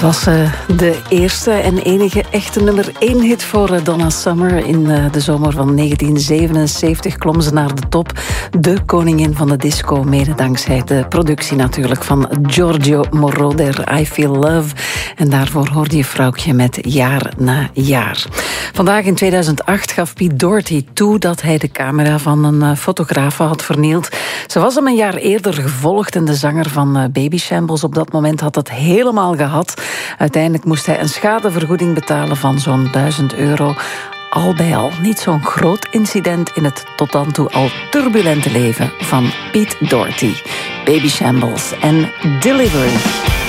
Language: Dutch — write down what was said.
was de eerste en enige echte nummer 1 hit voor Donna Summer. In de zomer van 1977 klom ze naar de top. De koningin van de disco, mede dankzij de productie natuurlijk van Giorgio Moroder, I Feel Love. En daarvoor hoorde je vrouwtje met Jaar na Jaar. Vandaag in 2008 gaf Pete Doherty toe dat hij de camera van een fotograaf had vernield. Ze was hem een jaar eerder gevolgd en de zanger van Baby Shambles op dat moment had het helemaal gehad. Uiteindelijk moest hij een schadevergoeding betalen van zo'n €1000. Al bij al niet zo'n groot incident in het tot dan toe al turbulente leven van Pete Doherty. Baby Shambles en Delivery.